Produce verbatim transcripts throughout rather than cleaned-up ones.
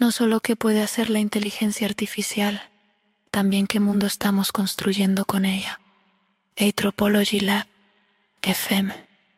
No solo qué puede hacer la inteligencia artificial, también qué mundo estamos construyendo con ella. Anthropology Lab, F M.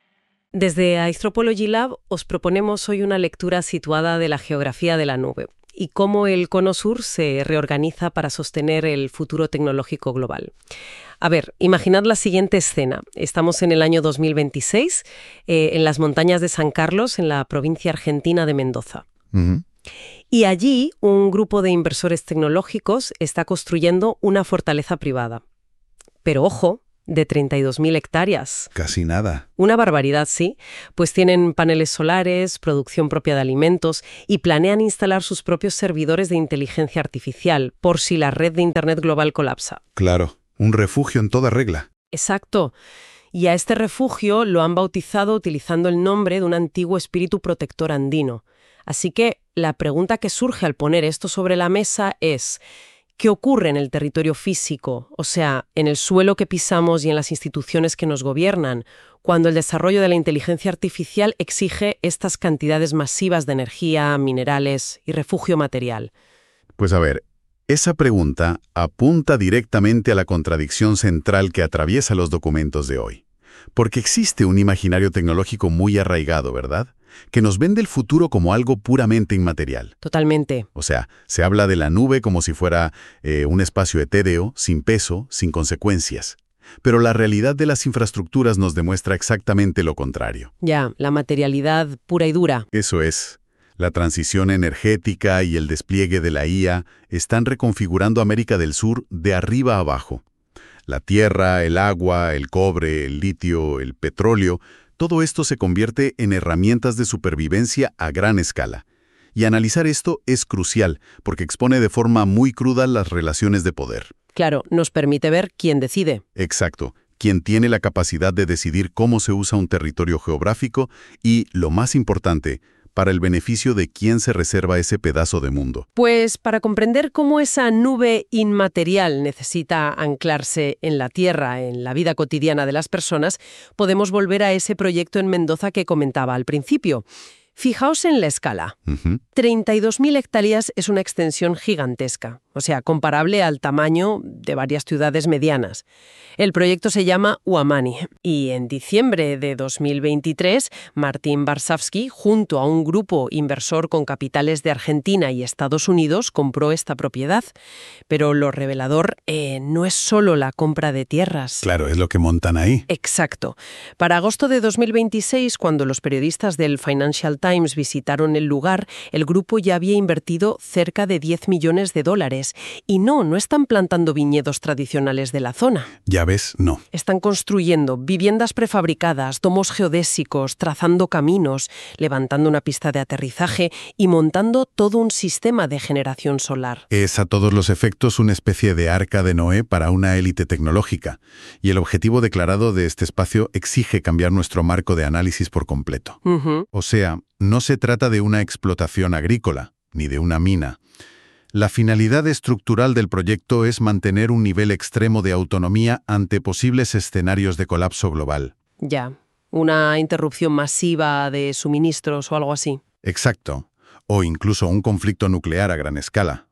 Desde Anthropology Lab os proponemos hoy una lectura situada de la geografía de la nube y cómo el Cono Sur se reorganiza para sostener el futuro tecnológico global. A ver, imaginad la siguiente escena. Estamos en el año dos mil veintiséis, eh, en las montañas de San Carlos, en la provincia argentina de Mendoza. Uh-huh. Y allí un grupo de inversores tecnológicos está construyendo una fortaleza privada. Pero ojo, de treinta y dos mil hectáreas. Casi nada. Una barbaridad, sí. Pues tienen paneles solares, producción propia de alimentos y planean instalar sus propios servidores de inteligencia artificial por si la red de Internet global colapsa. Claro, un refugio en toda regla. Exacto. Y a este refugio lo han bautizado utilizando el nombre de un antiguo espíritu protector andino. Así que la pregunta que surge al poner esto sobre la mesa es: ¿qué ocurre en el territorio físico, o sea, en el suelo que pisamos y en las instituciones que nos gobiernan, cuando el desarrollo de la inteligencia artificial exige estas cantidades masivas de energía, minerales y refugio material? Pues a ver, esa pregunta apunta directamente a la contradicción central que atraviesa los documentos de hoy. Porque existe un imaginario tecnológico muy arraigado, ¿verdad?, que nos vende el futuro como algo puramente inmaterial. Totalmente. O sea, se habla de la nube como si fuera eh, un espacio etéreo, sin peso, sin consecuencias. Pero la realidad de las infraestructuras nos demuestra exactamente lo contrario. Ya, la materialidad pura y dura. Eso es. La transición energética y el despliegue de la I A están reconfigurando América del Sur de arriba a abajo. La tierra, el agua, el cobre, el litio, el petróleo, todo esto se convierte en herramientas de supervivencia a gran escala. Y analizar esto es crucial, porque expone de forma muy cruda las relaciones de poder. Claro, nos permite ver quién decide. Exacto. Quién tiene la capacidad de decidir cómo se usa un territorio geográfico y, lo más importante, para el beneficio de quién se reserva ese pedazo de mundo. Pues para comprender cómo esa nube inmaterial necesita anclarse en la tierra, en la vida cotidiana de las personas, podemos volver a ese proyecto en Mendoza que comentaba al principio. Fijaos en la escala. Uh-huh. treinta y dos mil hectáreas es una extensión gigantesca, o sea, comparable al tamaño de varias ciudades medianas. El proyecto se llama Uamani y en diciembre de dos mil veintitrés, Martin Varsavsky, junto a un grupo inversor con capitales de Argentina y Estados Unidos, compró esta propiedad. Pero lo revelador eh, no es solo la compra de tierras. Claro, es lo que montan ahí. Exacto. Para agosto de dos mil veintiséis, cuando los periodistas del Financial Times visitaron el lugar, el grupo ya había invertido cerca de diez millones de dólares. Y no, no están plantando viñedos tradicionales de la zona. Ya ves, no. Están construyendo viviendas prefabricadas, domos geodésicos, trazando caminos, levantando una pista de aterrizaje y montando todo un sistema de generación solar. Es a todos los efectos una especie de arca de Noé para una élite tecnológica. Y el objetivo declarado de este espacio exige cambiar nuestro marco de análisis por completo. Uh-huh. O sea, no se trata de una explotación agrícola, ni de una mina. La finalidad estructural del proyecto es mantener un nivel extremo de autonomía ante posibles escenarios de colapso global. Ya, una interrupción masiva de suministros o algo así. Exacto. O incluso un conflicto nuclear a gran escala.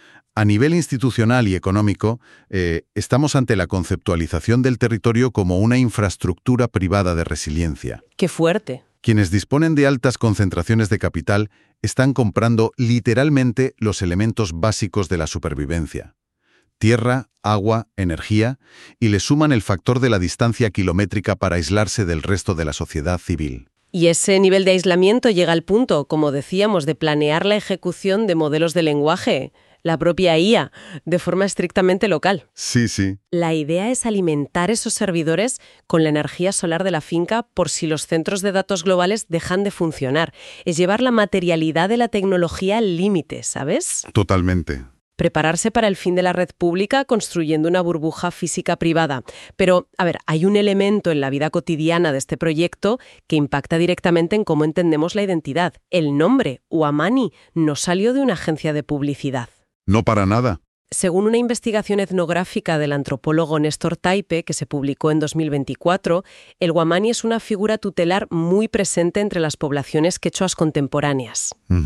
A nivel institucional y económico, eh, estamos ante la conceptualización del territorio como una infraestructura privada de resiliencia. ¡Qué fuerte! Quienes disponen de altas concentraciones de capital están comprando literalmente los elementos básicos de la supervivencia. Tierra, agua, energía, y le suman el factor de la distancia kilométrica para aislarse del resto de la sociedad civil. Y ese nivel de aislamiento llega al punto, como decíamos, de planear la ejecución de modelos de lenguaje, la propia I A, de forma estrictamente local. Sí, sí. La idea es alimentar esos servidores con la energía solar de la finca por si los centros de datos globales dejan de funcionar. Es llevar la materialidad de la tecnología al límite, ¿sabes? Totalmente. Prepararse para el fin de la red pública construyendo una burbuja física privada. Pero, a ver, hay un elemento en la vida cotidiana de este proyecto que impacta directamente en cómo entendemos la identidad. El nombre, Uamani, no salió de una agencia de publicidad. No para nada. Según una investigación etnográfica del antropólogo Néstor Taipe, que se publicó en dos mil veinticuatro, el Uamani es una figura tutelar muy presente entre las poblaciones quechuas contemporáneas. Uh-huh.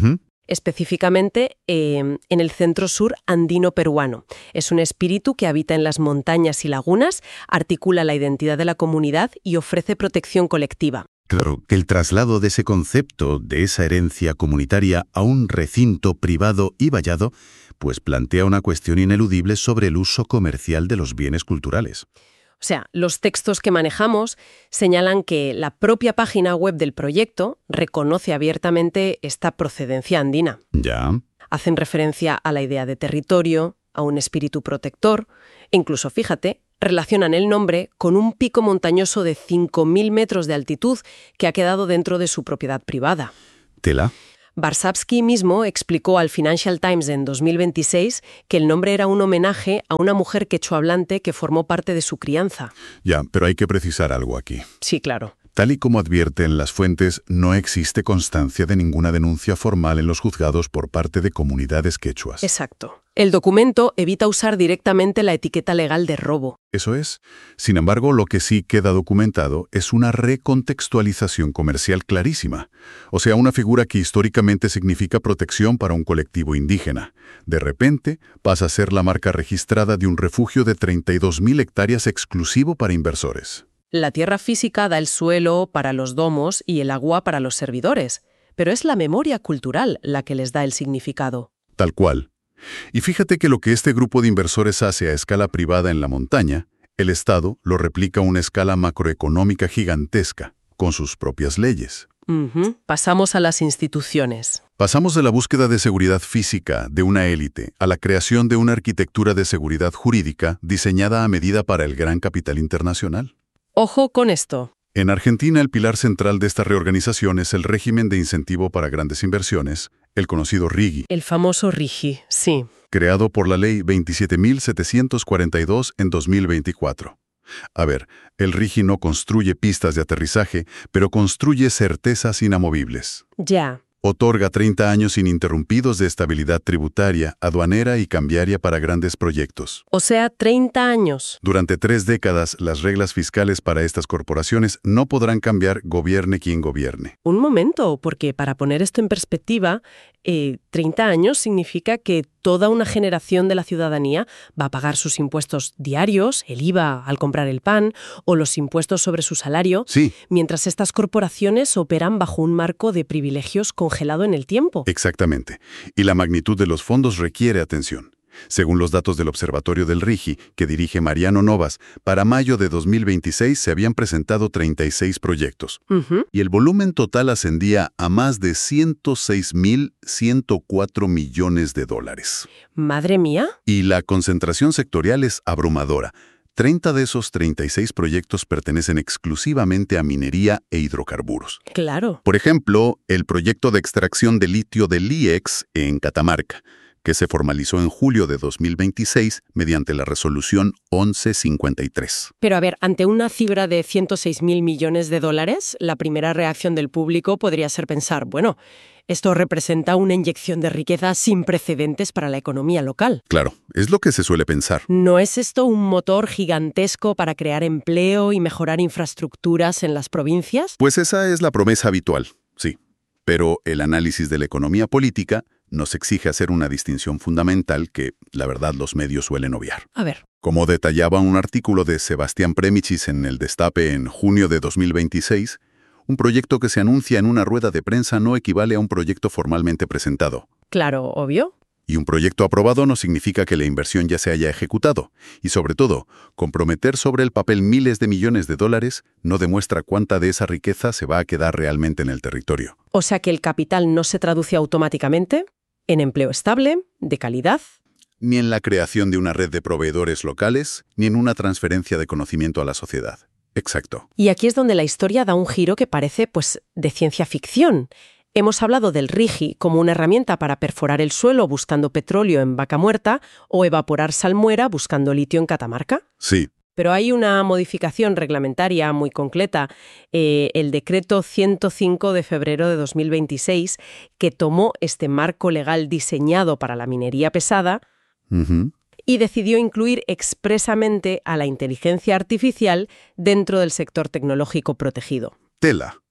específicamente eh, en el centro-sur andino peruano. Es un espíritu que habita en las montañas y lagunas, articula la identidad de la comunidad y ofrece protección colectiva. Claro, que el traslado de ese concepto, de esa herencia comunitaria a un recinto privado y vallado, pues plantea una cuestión ineludible sobre el uso comercial de los bienes culturales. O sea, los textos que manejamos señalan que la propia página web del proyecto reconoce abiertamente esta procedencia andina. Ya. Hacen referencia a la idea de territorio, a un espíritu protector, e incluso, fíjate, relacionan el nombre con un pico montañoso de cinco mil metros de altitud que ha quedado dentro de su propiedad privada. Tela. Varsavsky mismo explicó al Financial Times en dos mil veintiséis que el nombre era un homenaje a una mujer quechohablante que formó parte de su crianza. Ya, pero hay que precisar algo aquí. Sí, claro. Tal y como advierten las fuentes, no existe constancia de ninguna denuncia formal en los juzgados por parte de comunidades quechuas. Exacto. El documento evita usar directamente la etiqueta legal de robo. Eso es. Sin embargo, lo que sí queda documentado es una recontextualización comercial clarísima. O sea, una figura que históricamente significa protección para un colectivo indígena. De repente, pasa a ser la marca registrada de un refugio de treinta y dos mil hectáreas exclusivo para inversores. La tierra física da el suelo para los domos y el agua para los servidores, pero es la memoria cultural la que les da el significado. Tal cual. Y fíjate que lo que este grupo de inversores hace a escala privada en la montaña, el Estado lo replica a una escala macroeconómica gigantesca, con sus propias leyes. Uh-huh. Pasamos a las instituciones. Pasamos de la búsqueda de seguridad física de una élite a la creación de una arquitectura de seguridad jurídica diseñada a medida para el gran capital internacional. Ojo con esto. En Argentina, el pilar central de esta reorganización es el régimen de incentivo para grandes inversiones, el conocido RIGI. El famoso RIGI, sí. Creado por la Ley veintisiete mil setecientos cuarenta y dos en dos mil veinticuatro. A ver, el RIGI no construye pistas de aterrizaje, pero construye certezas inamovibles. Ya. Otorga treinta años ininterrumpidos de estabilidad tributaria, aduanera y cambiaria para grandes proyectos. O sea, treinta años. Durante tres décadas, las reglas fiscales para estas corporaciones no podrán cambiar gobierne quien gobierne. Un momento, porque para poner esto en perspectiva, eh, treinta años significa que toda una generación de la ciudadanía va a pagar sus impuestos diarios, el I V A al comprar el pan o los impuestos sobre su salario, sí, mientras estas corporaciones operan bajo un marco de privilegios congelado en el tiempo. Exactamente. Y la magnitud de los fondos requiere atención. Según los datos del Observatorio del RIGI, que dirige Mariano Novas, para mayo de dos mil veintiséis se habían presentado treinta y seis proyectos. Uh-huh. Y el volumen total ascendía a más de ciento seis mil ciento cuatro millones de dólares. ¡Madre mía! Y la concentración sectorial es abrumadora. treinta de esos treinta y seis proyectos pertenecen exclusivamente a minería e hidrocarburos. Claro. Por ejemplo, el proyecto de extracción de litio del I E X en Catamarca, que se formalizó en julio de dos mil veintiséis mediante la resolución once cincuenta y tres. Pero a ver, ante una cifra de ciento seis mil millones de dólares, la primera reacción del público podría ser pensar, bueno, esto representa una inyección de riqueza sin precedentes para la economía local. Claro, es lo que se suele pensar. ¿No es esto un motor gigantesco para crear empleo y mejorar infraestructuras en las provincias? Pues esa es la promesa habitual, sí. Pero el análisis de la economía política nos exige hacer una distinción fundamental que, la verdad, los medios suelen obviar. A ver. Como detallaba un artículo de Sebastián Premichis en El Destape en junio de dos mil veintiséis, un proyecto que se anuncia en una rueda de prensa no equivale a un proyecto formalmente presentado. Claro, obvio. Y un proyecto aprobado no significa que la inversión ya se haya ejecutado. Y sobre todo, comprometer sobre el papel miles de millones de dólares no demuestra cuánta de esa riqueza se va a quedar realmente en el territorio. O sea que el capital no se traduce automáticamente en empleo estable, de calidad. Ni en la creación de una red de proveedores locales, ni en una transferencia de conocimiento a la sociedad. Exacto. Y aquí es donde la historia da un giro que parece, pues, de ciencia ficción. Hemos hablado del RIGI como una herramienta para perforar el suelo buscando petróleo en Vaca Muerta o evaporar salmuera buscando litio en Catamarca. Sí. Pero hay una modificación reglamentaria muy concreta, eh, el decreto ciento cinco de febrero de dos mil veintiséis, que tomó este marco legal diseñado para la minería pesada Uh-huh. y decidió incluir expresamente a la inteligencia artificial dentro del sector tecnológico protegido. Tela.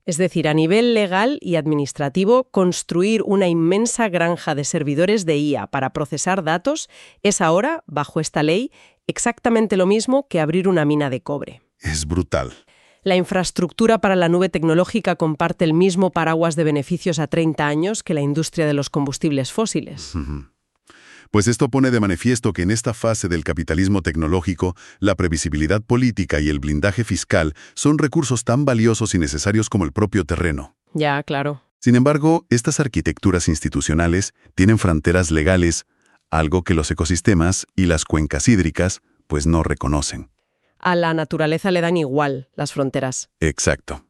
Es decir, a nivel legal y administrativo, construir una inmensa granja de servidores de I A para procesar datos es ahora, bajo esta ley, exactamente lo mismo que abrir una mina de cobre. Es brutal. La infraestructura para la nube tecnológica comparte el mismo paraguas de beneficios a treinta años que la industria de los combustibles fósiles. Uh-huh. Pues esto pone de manifiesto que en esta fase del capitalismo tecnológico, la previsibilidad política y el blindaje fiscal son recursos tan valiosos y necesarios como el propio terreno. Ya, claro. Sin embargo, estas arquitecturas institucionales tienen fronteras legales, algo que los ecosistemas y las cuencas hídricas pues no reconocen. A la naturaleza le dan igual las fronteras. Exacto.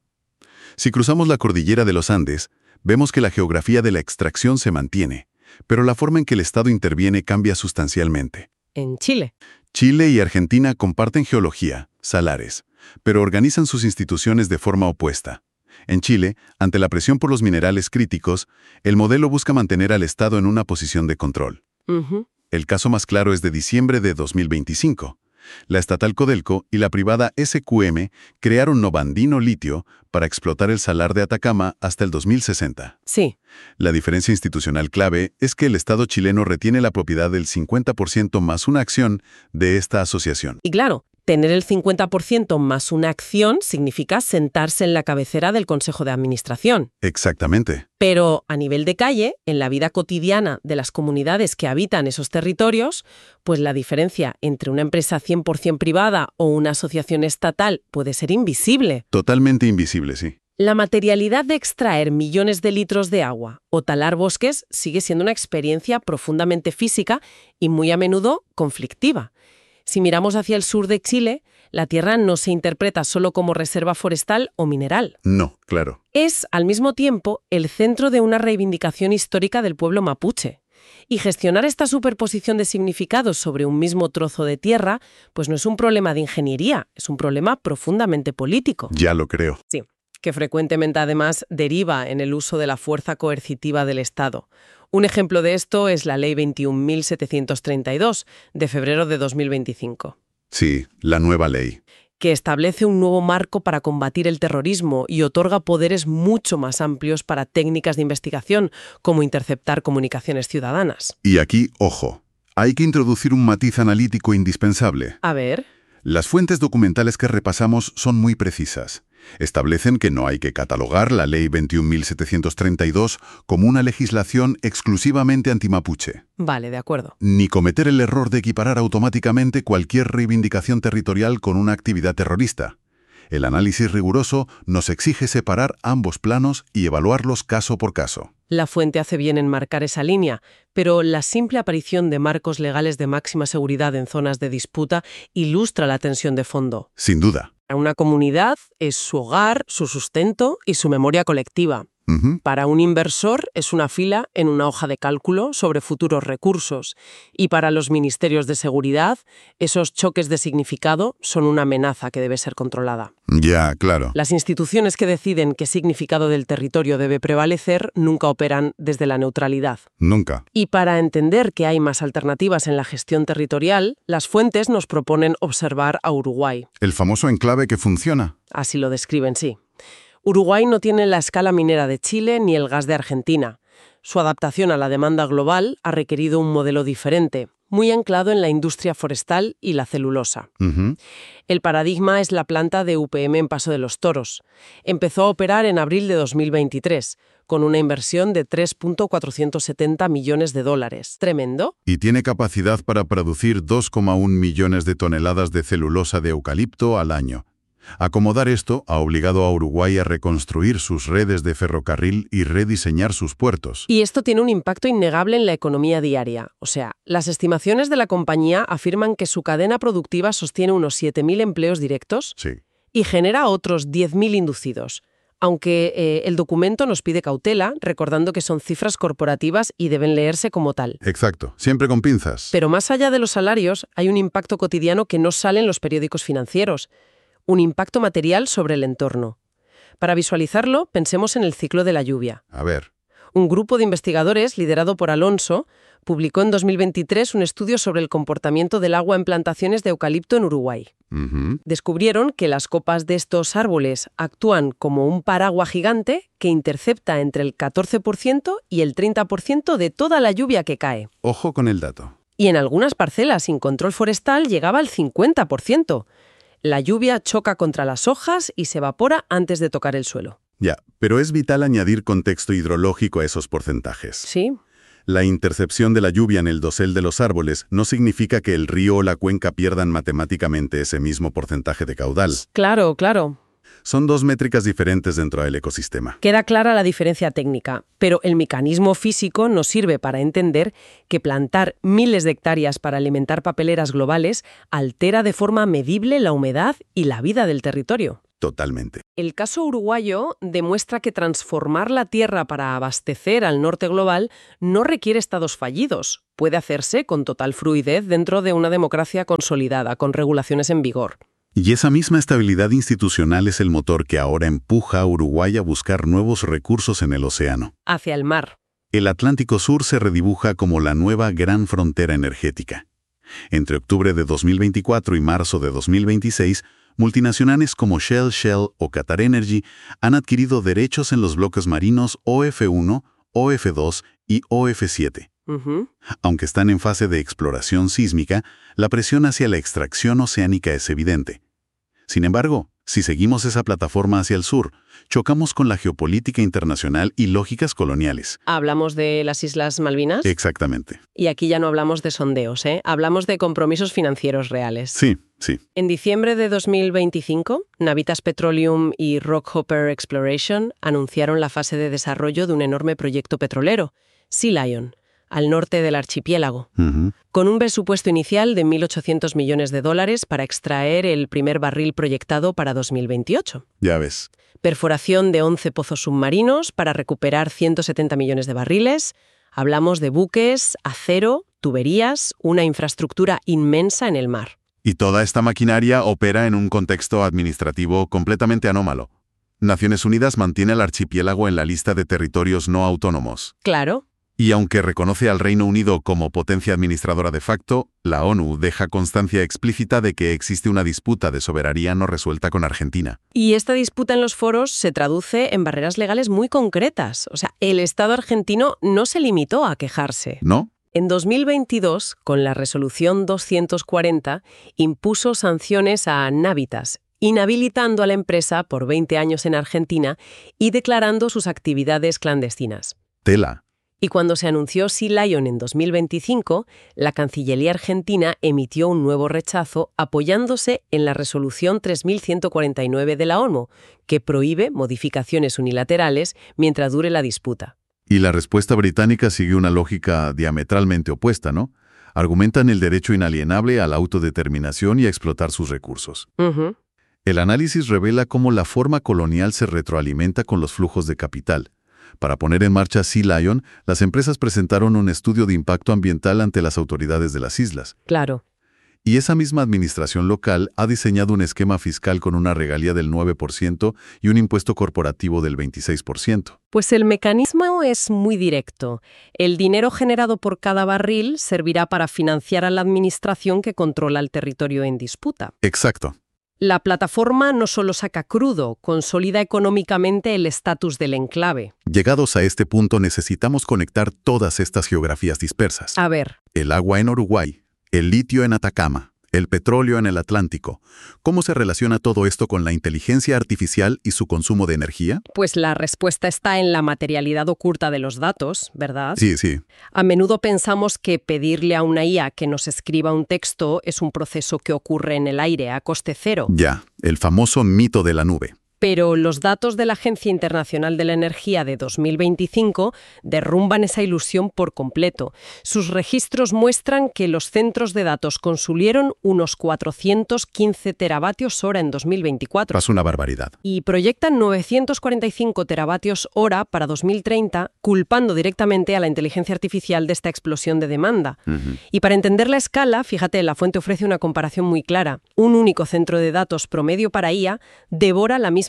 Si cruzamos la cordillera de los Andes, vemos que la geografía de la extracción se mantiene, pero la forma en que el Estado interviene cambia sustancialmente. En Chile. Chile y Argentina comparten geología, salares, pero organizan sus instituciones de forma opuesta. En Chile, ante la presión por los minerales críticos, el modelo busca mantener al Estado en una posición de control. Uh-huh. El caso más claro es de diciembre de dos mil veinticinco. La estatal Codelco y la privada S Q M crearon Novandino Litio para explotar el salar de Atacama hasta el dos mil sesenta. Sí. La diferencia institucional clave es que el Estado chileno retiene la propiedad del cincuenta por ciento más una acción de esta asociación. Y claro, tener el cincuenta por ciento más una acción significa sentarse en la cabecera del Consejo de Administración. Exactamente. Pero a nivel de calle, en la vida cotidiana de las comunidades que habitan esos territorios, pues la diferencia entre una empresa cien por ciento privada o una asociación estatal puede ser invisible. Totalmente invisible, sí. La materialidad de extraer millones de litros de agua o talar bosques sigue siendo una experiencia profundamente física y muy a menudo conflictiva. Si miramos hacia el sur de Chile, la tierra no se interpreta solo como reserva forestal o mineral. No, claro. Es, al mismo tiempo, el centro de una reivindicación histórica del pueblo mapuche. Y gestionar esta superposición de significados sobre un mismo trozo de tierra, pues no es un problema de ingeniería, es un problema profundamente político. Ya lo creo. Sí, que frecuentemente además deriva en el uso de la fuerza coercitiva del Estado. Un ejemplo de esto es la Ley veintiún mil setecientos treinta y dos, de febrero de dos mil veinticinco. Sí, la nueva ley. Que establece un nuevo marco para combatir el terrorismo y otorga poderes mucho más amplios para técnicas de investigación, como interceptar comunicaciones ciudadanas. Y aquí, ojo, hay que introducir un matiz analítico indispensable. A ver. Las fuentes documentales que repasamos son muy precisas. Establecen que no hay que catalogar la Ley veintiún mil setecientos treinta y dos como una legislación exclusivamente antimapuche. Vale, de acuerdo. Ni cometer el error de equiparar automáticamente cualquier reivindicación territorial con una actividad terrorista. El análisis riguroso nos exige separar ambos planos y evaluarlos caso por caso. La fuente hace bien en marcar esa línea, pero la simple aparición de marcos legales de máxima seguridad en zonas de disputa ilustra la tensión de fondo. Sin duda. Para una comunidad es su hogar, su sustento y su memoria colectiva. Uh-huh. Para un inversor es una fila en una hoja de cálculo sobre futuros recursos. Y para los ministerios de seguridad, esos choques de significado son una amenaza que debe ser controlada. Ya, claro. Las instituciones que deciden qué significado del territorio debe prevalecer nunca operan desde la neutralidad. Nunca. Y para entender que hay más alternativas en la gestión territorial, las fuentes nos proponen observar a Uruguay. El famoso enclave que funciona. Así lo describen, sí. Uruguay no tiene la escala minera de Chile ni el gas de Argentina. Su adaptación a la demanda global ha requerido un modelo diferente, muy anclado en la industria forestal y la celulosa. Uh-huh. El paradigma es la planta de U P M en Paso de los Toros. Empezó a operar en abril de dos mil veintitrés, con una inversión de tres punto cuatrocientos setenta millones de dólares. Tremendo. Y tiene capacidad para producir dos coma uno millones de toneladas de celulosa de eucalipto al año. Acomodar esto ha obligado a Uruguay a reconstruir sus redes de ferrocarril y rediseñar sus puertos. Y esto tiene un impacto innegable en la economía diaria. O sea, las estimaciones de la compañía afirman que su cadena productiva sostiene unos siete mil empleos directos Sí. y genera otros diez mil inducidos. Aunque eh, el documento nos pide cautela, recordando que son cifras corporativas y deben leerse como tal. Exacto, siempre con pinzas. Pero más allá de los salarios, hay un impacto cotidiano que no sale en los periódicos financieros. Un impacto material sobre el entorno. Para visualizarlo, pensemos en el ciclo de la lluvia. A ver. Un grupo de investigadores, liderado por Alonso, publicó en dos mil veintitrés un estudio sobre el comportamiento del agua en plantaciones de eucalipto en Uruguay. Ujú. Descubrieron que las copas de estos árboles actúan como un paraguas gigante que intercepta entre el catorce por ciento y el treinta por ciento de toda la lluvia que cae. Ojo con el dato. Y en algunas parcelas sin control forestal llegaba al cincuenta por ciento. La lluvia choca contra las hojas y se evapora antes de tocar el suelo. Ya, pero es vital añadir contexto hidrológico a esos porcentajes. ¿Sí? La intercepción de la lluvia en el dosel de los árboles no significa que el río o la cuenca pierdan matemáticamente ese mismo porcentaje de caudal. Claro, claro. Son dos métricas diferentes dentro del ecosistema. Queda clara la diferencia técnica, pero el mecanismo físico nos sirve para entender que plantar miles de hectáreas para alimentar papeleras globales altera de forma medible la humedad y la vida del territorio. Totalmente. El caso uruguayo demuestra que transformar la tierra para abastecer al norte global no requiere estados fallidos. Puede hacerse con total fluidez dentro de una democracia consolidada, con regulaciones en vigor. Y esa misma estabilidad institucional es el motor que ahora empuja a Uruguay a buscar nuevos recursos en el océano. Hacia el mar. El Atlántico Sur se redibuja como la nueva gran frontera energética. Entre octubre de dos mil veinticuatro y marzo de dos mil veintiséis, multinacionales como Shell, Shell o Qatar Energy han adquirido derechos en los bloques marinos O F uno, O F dos y O F siete. Uh-huh. Aunque están en fase de exploración sísmica, la presión hacia la extracción oceánica es evidente. Sin embargo, si seguimos esa plataforma hacia el sur, chocamos con la geopolítica internacional y lógicas coloniales. ¿Hablamos de las Islas Malvinas? Exactamente. Y aquí ya no hablamos de sondeos, ¿eh? Hablamos de compromisos financieros reales. Sí, sí. En diciembre de dos mil veinticinco, Navitas Petroleum y Rockhopper Exploration anunciaron la fase de desarrollo de un enorme proyecto petrolero, Sea Lion, al norte del archipiélago, Uh-huh. con un presupuesto inicial de mil ochocientos millones de dólares para extraer el primer barril proyectado para dos mil veintiocho. Ya ves. Perforación de once pozos submarinos para recuperar ciento setenta millones de barriles. Hablamos de buques, acero, tuberías, una infraestructura inmensa en el mar. Y toda esta maquinaria opera en un contexto administrativo completamente anómalo. Naciones Unidas mantiene al archipiélago en la lista de territorios no autónomos. Claro. Y aunque reconoce al Reino Unido como potencia administradora de facto, la ONU deja constancia explícita de que existe una disputa de soberanía no resuelta con Argentina. Y esta disputa en los foros se traduce en barreras legales muy concretas. O sea, el Estado argentino no se limitó a quejarse. ¿No? En dos mil veintidós, con la resolución doscientos cuarenta, impuso sanciones a Navitas, inhabilitando a la empresa por veinte años en Argentina y declarando sus actividades clandestinas. Tela. Y cuando se anunció Sea Lion en dos mil veinticinco, la Cancillería argentina emitió un nuevo rechazo apoyándose en la resolución tres mil ciento cuarenta y nueve de la ONU, que prohíbe modificaciones unilaterales mientras dure la disputa. Y la respuesta británica sigue una lógica diametralmente opuesta, ¿no? Argumentan el derecho inalienable a la autodeterminación y a explotar sus recursos. Uh-huh. El análisis revela cómo la forma colonial se retroalimenta con los flujos de capital. Para poner en marcha Sea Lion, las empresas presentaron un estudio de impacto ambiental ante las autoridades de las islas. Claro. Y esa misma administración local ha diseñado un esquema fiscal con una regalía del nueve por ciento y un impuesto corporativo del veintiséis por ciento. Pues el mecanismo es muy directo. El dinero generado por cada barril servirá para financiar a la administración que controla el territorio en disputa. Exacto. La plataforma no solo saca crudo, consolida económicamente el estatus del enclave. Llegados a este punto necesitamos conectar todas estas geografías dispersas. A ver. El agua en Uruguay, el litio en Atacama, el petróleo en el Atlántico. ¿Cómo se relaciona todo esto con la inteligencia artificial y su consumo de energía? Pues la respuesta está en la materialidad oculta de los datos, ¿verdad? Sí, sí. A menudo pensamos que pedirle a una I A que nos escriba un texto es un proceso que ocurre en el aire a coste cero. Ya, el famoso mito de la nube. Pero los datos de la Agencia Internacional de la Energía de dos mil veinticinco derrumban esa ilusión por completo. Sus registros muestran que los centros de datos consumieron unos cuatrocientos quince teravatios hora en dos mil veinticuatro. Es una barbaridad. Y proyectan novecientos cuarenta y cinco teravatios hora para dos mil treinta, culpando directamente a la inteligencia artificial de esta explosión de demanda. Uh-huh. Y para entender la escala, fíjate, la fuente ofrece una comparación muy clara. Un único centro de datos promedio para I A devora la misma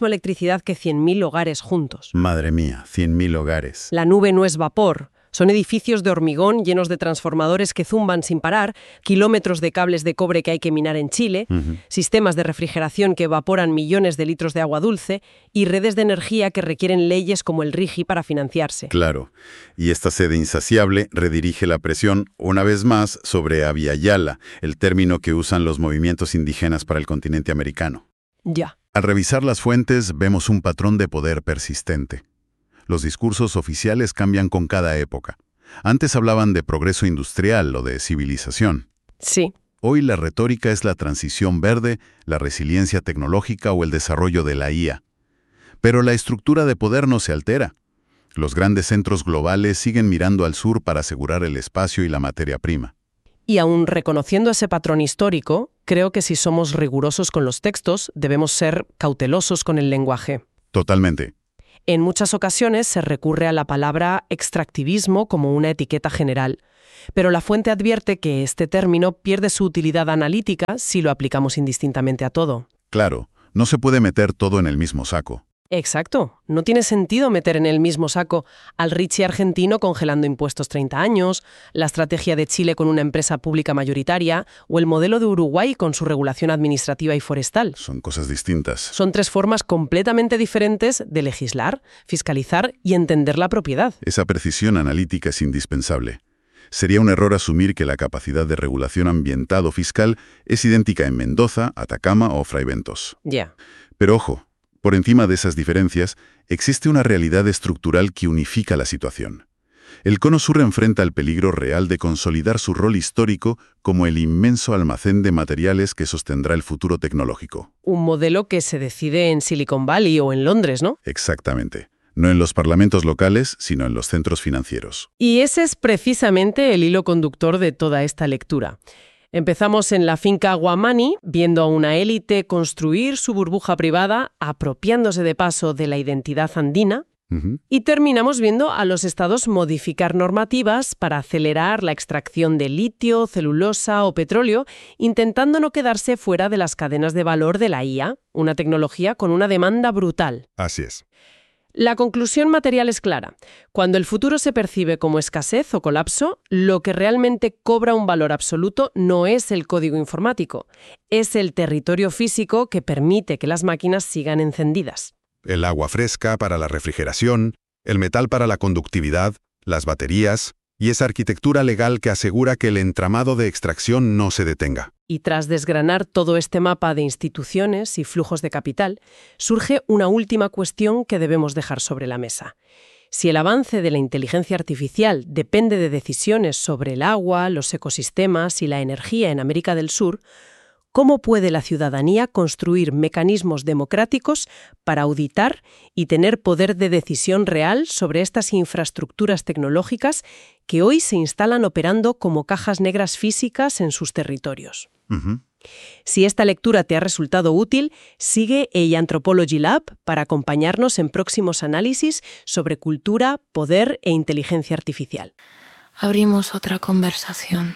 misma electricidad que cien mil hogares juntos. Madre mía, cien mil hogares. La nube no es vapor. Son edificios de hormigón llenos de transformadores que zumban sin parar, kilómetros de cables de cobre que hay que minar en Chile, uh-huh. sistemas de refrigeración que evaporan millones de litros de agua dulce y redes de energía que requieren leyes como el RIGI para financiarse. Claro. Y esta sede insaciable redirige la presión, una vez más, sobre Abya-Yala, el término que usan los movimientos indígenas para el continente americano. Ya. Al revisar las fuentes, vemos un patrón de poder persistente. Los discursos oficiales cambian con cada época. Antes hablaban de progreso industrial o de civilización. Sí. Hoy la retórica es la transición verde, la resiliencia tecnológica o el desarrollo de la I A. Pero la estructura de poder no se altera. Los grandes centros globales siguen mirando al sur para asegurar el espacio y la materia prima. Y aun reconociendo ese patrón histórico, creo que si somos rigurosos con los textos, debemos ser cautelosos con el lenguaje. Totalmente. En muchas ocasiones se recurre a la palabra extractivismo como una etiqueta general, pero la fuente advierte que este término pierde su utilidad analítica si lo aplicamos indistintamente a todo. Claro, no se puede meter todo en el mismo saco. Exacto. No tiene sentido meter en el mismo saco al Richie argentino congelando impuestos treinta años, la estrategia de Chile con una empresa pública mayoritaria o el modelo de Uruguay con su regulación administrativa y forestal. Son cosas distintas. Son tres formas completamente diferentes de legislar, fiscalizar y entender la propiedad. Esa precisión analítica es indispensable. Sería un error asumir que la capacidad de regulación ambiental o fiscal es idéntica en Mendoza, Atacama o Fraiventos. Ya. Yeah. Pero ojo, por encima de esas diferencias, existe una realidad estructural que unifica la situación. El Cono Sur enfrenta el peligro real de consolidar su rol histórico como el inmenso almacén de materiales que sostendrá el futuro tecnológico. Un modelo que se decide en Silicon Valley o en Londres, ¿no? Exactamente. No en los parlamentos locales, sino en los centros financieros. Y ese es precisamente el hilo conductor de toda esta lectura. Empezamos en la finca Guamani, viendo a una élite construir su burbuja privada, apropiándose de paso de la identidad andina, uh-huh. y terminamos viendo a los estados modificar normativas para acelerar la extracción de litio, celulosa o petróleo, intentando no quedarse fuera de las cadenas de valor de la I A, una tecnología con una demanda brutal. Así es. La conclusión material es clara. Cuando el futuro se percibe como escasez o colapso, lo que realmente cobra un valor absoluto no es el código informático, es el territorio físico que permite que las máquinas sigan encendidas. El agua fresca para la refrigeración, el metal para la conductividad, las baterías y esa arquitectura legal que asegura que el entramado de extracción no se detenga. Y tras desgranar todo este mapa de instituciones y flujos de capital, surge una última cuestión que debemos dejar sobre la mesa. Si el avance de la inteligencia artificial depende de decisiones sobre el agua, los ecosistemas y la energía en América del Sur, ¿cómo puede la ciudadanía construir mecanismos democráticos para auditar y tener poder de decisión real sobre estas infraestructuras tecnológicas que hoy se instalan operando como cajas negras físicas en sus territorios? Uh-huh. Si esta lectura te ha resultado útil, sigue A I Anthropology Lab para acompañarnos en próximos análisis sobre cultura, poder e inteligencia artificial. Abrimos otra conversación.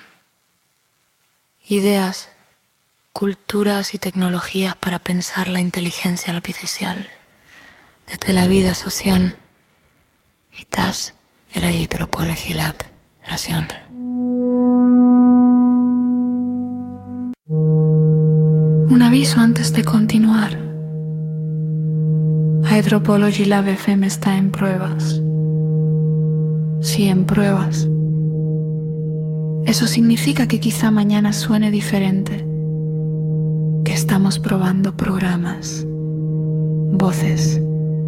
Ideas, culturas y tecnologías para pensar la inteligencia artificial desde la vida social. Estás en la Anthropology Lab. Gracias. Un aviso antes de continuar. Anthropology Lab F M está en pruebas. Sí, en pruebas. Eso significa que quizá mañana suene diferente. Que estamos probando programas, voces,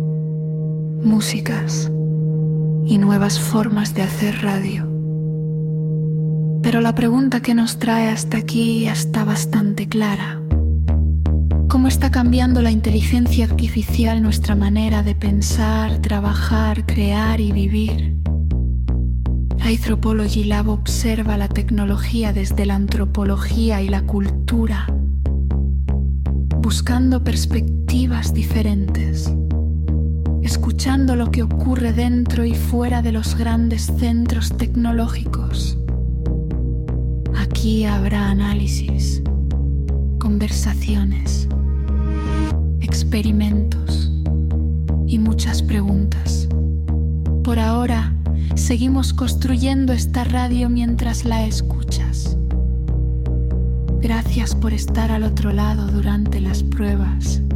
músicas y nuevas formas de hacer radio. Pero la pregunta que nos trae hasta aquí ya está bastante clara. ¿Cómo está cambiando la inteligencia artificial nuestra manera de pensar, trabajar, crear y vivir? Anthropology Lab observa la tecnología desde la antropología y la cultura, buscando perspectivas diferentes, escuchando lo que ocurre dentro y fuera de los grandes centros tecnológicos. Aquí habrá análisis, conversaciones, experimentos, y muchas preguntas. Por ahora, seguimos construyendo esta radio mientras la escuchas. Gracias por estar al otro lado durante las pruebas.